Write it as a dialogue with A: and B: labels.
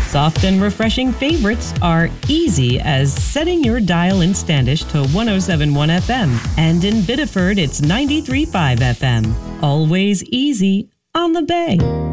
A: Soft and refreshing favorites are easy as setting your dial in Standish to 107.1 FM. And in Biddeford, it's 93.5 FM. Always easy on the Bay.